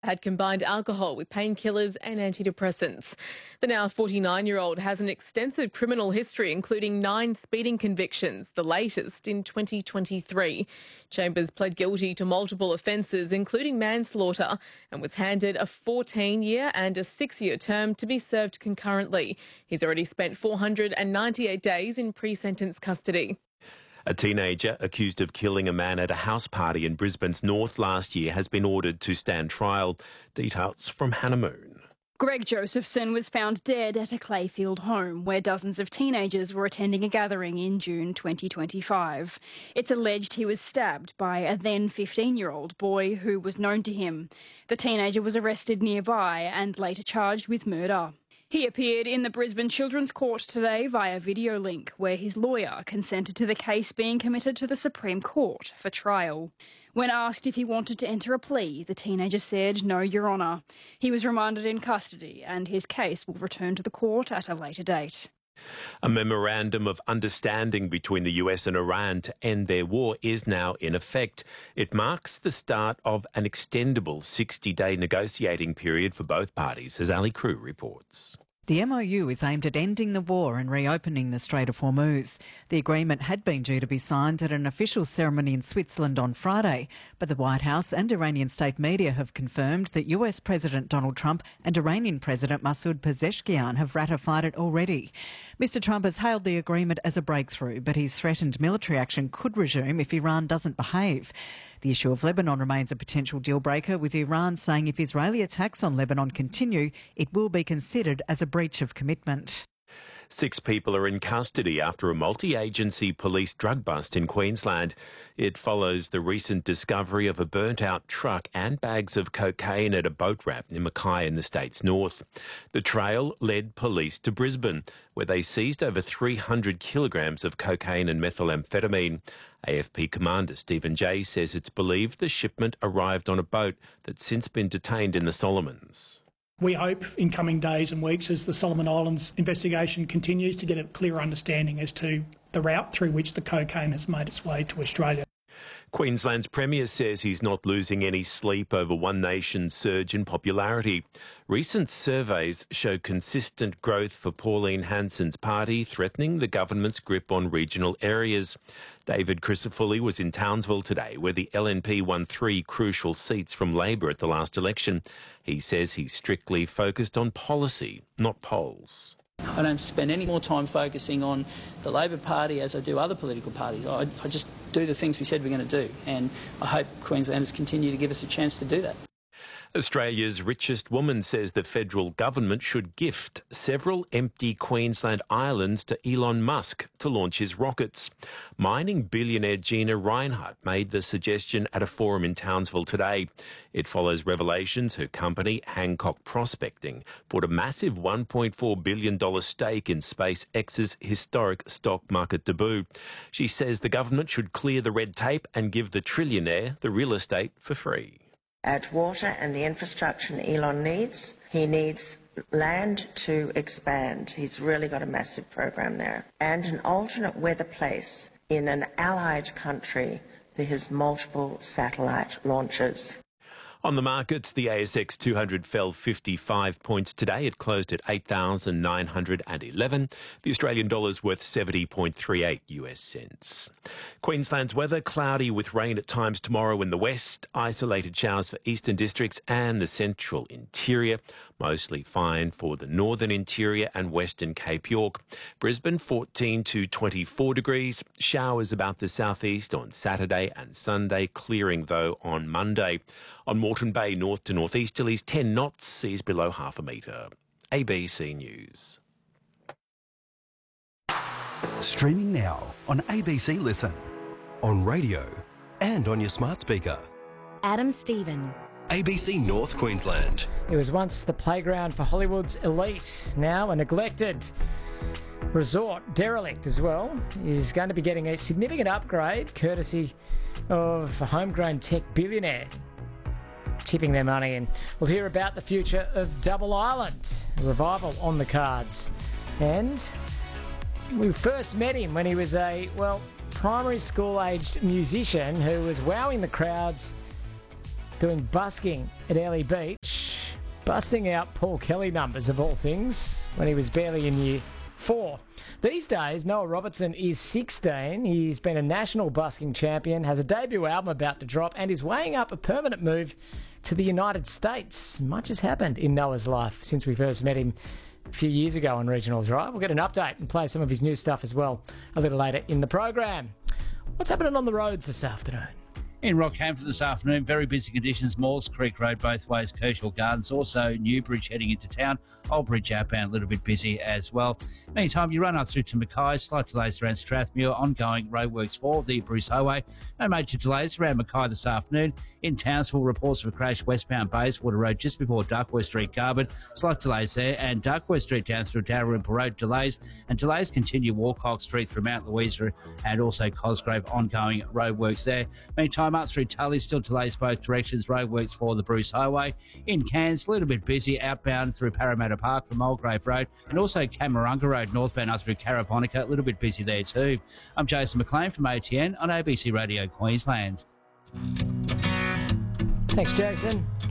had combined alcohol with painkillers and antidepressants. The now 49-year-old has an extensive criminal history, including 9 speeding convictions, the latest in 2023. Chambers pled guilty to multiple offences, including manslaughter, and was handed a 14-year and a 6-year term to be served concurrently. He's already spent 498 days in pre-sentence custody. A teenager accused of killing a man at a house party in Brisbane's north last year has been ordered to stand trial. Details from Hannah Moon. Greg Josephson was found dead at a Clayfield home where dozens of teenagers were attending a gathering in June 2025. It's alleged he was stabbed by a then 15-year-old boy who was known to him. The teenager was arrested nearby and later charged with murder. He appeared in the Brisbane Children's Court today via video link, where his lawyer consented to the case being committed to the Supreme Court for trial. When asked if he wanted to enter a plea, the teenager said, "No, Your Honour." He was remanded in custody and his case will return to the court at a later date. A memorandum of understanding between the US and Iran to end their war is now in effect. It marks the start of an extendable 60-day negotiating period for both parties, as Ali Crew reports. The MOU is aimed at ending the war and reopening the Strait of Hormuz. The agreement had been due to be signed at an official ceremony in Switzerland on Friday, but the White House and Iranian state media have confirmed that US President Donald Trump and Iranian President Masoud Pezeshkian have ratified it already. Mr Trump has hailed the agreement as a breakthrough, but he's threatened military action could resume if Iran doesn't behave. The issue of Lebanon remains a potential deal breaker, with Iran saying if Israeli attacks on Lebanon continue, it will be considered as a breach of commitment. 6 people are in custody after a multi-agency police drug bust in Queensland. It follows the recent discovery of a burnt-out truck and bags of cocaine at a boat ramp in Mackay in the state's north. The trail led police to Brisbane, where they seized over 300 kilograms of cocaine and methamphetamine. AFP commander Stephen Jay says it's believed the shipment arrived on a boat that's since been detained in the Solomons. We hope in coming days and weeks, as the Solomon Islands investigation continues, to get a clear understanding as to the route through which the cocaine has made its way to Australia. Queensland's Premier says he's not losing any sleep over One Nation's surge in popularity. Recent surveys show consistent growth for Pauline Hanson's party, threatening the government's grip on regional areas. David Crisafulli was in Townsville today, where the LNP won 3 crucial seats from Labor at the last election. He says he's strictly focused on policy, not polls. I don't spend any more time focusing on the Labor Party as I do other political parties. I just do the things we said we're going to do, and I hope Queenslanders continue to give us a chance to do that. Australia's richest woman says the federal government should gift several empty Queensland islands to Elon Musk to launch his rockets. Mining billionaire Gina Rinehart made the suggestion at a forum in Townsville today. It follows revelations her company, Hancock Prospecting, bought a massive $1.4 billion stake in SpaceX's historic stock market debut. She says the government should clear the red tape and give the trillionaire the real estate for free. Add water and the infrastructure Elon needs. He needs land to expand. He's really got a massive program there. And an alternate weather place in an allied country for his multiple satellite launches. On the markets, the ASX 200 fell 55 points today. It closed at 8,911. The Australian dollar's worth 70.38 US cents. Queensland's weather, cloudy with rain at times tomorrow in the west. Isolated showers for eastern districts and the central interior. Mostly fine for the northern interior and western Cape York. Brisbane 14 to 24 degrees. Showers about the southeast on Saturday and Sunday. Clearing though on Monday. On Moreton Bay, north to northeasterlies, 10 knots, seas below half a metre. ABC News. Streaming now on ABC Listen, on radio and on your smart speaker. Adam Stephen. ABC North Queensland. It was once the playground for Hollywood's elite, now a neglected resort, derelict as well, is going to be getting a significant upgrade courtesy of a homegrown tech billionaire tipping their money in. We'll hear about the future of Double Island, a revival on the cards. And we first met him when he was a, primary school-aged musician who was wowing the crowds doing busking at Airlie Beach, busting out Paul Kelly numbers of all things when he was barely in year 4. These days, Noah Robertson is 16. He's been a national busking champion, has a debut album about to drop, and is weighing up a permanent move to the United States. Much has happened in Noah's life since we first met him a few years ago on Regional Drive. We'll get an update and play some of his new stuff as well a little later in the program. What's happening on the roads this afternoon? In Rockhampton this afternoon, very busy conditions. Moores Creek Road both ways, Kershaw Gardens. Also, Newbridge heading into town. Old Bridge outbound, a little bit busy as well. Meantime, you run up through to Mackay. Slight delays around Strathmuir. Ongoing roadworks for the Bruce Highway. No major delays around Mackay this afternoon. In Townsville, reports of a crash westbound Bayswater Road just before Duckworth Street, Carbon. Slight delays there. And Duckworth Street down through Dalrymple Road, delays. And delays continue Walcock Street through Mount Louisa and also Cosgrove. Ongoing roadworks there. Meantime, up through Tully, still delays both directions. Roadworks for the Bruce Highway. In Cairns, a little bit busy outbound through Parramatta Park from Mulgrave Road, and also Camarunga Road northbound up through Caraponica. A little bit busy there too. I'm Jason McLean from ATN on ABC Radio Queensland. Thanks, Jason.